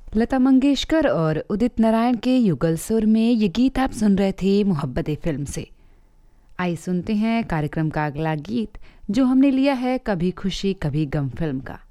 लता मंगेशकर और उदित नारायण के युगल सुर में ये गीत आप सुन रहे थे मोहब्बतें फिल्म से। आइए सुनते हैं कार्यक्रम का अगला गीत जो हमने लिया है कभी खुशी कभी गम फिल्म का।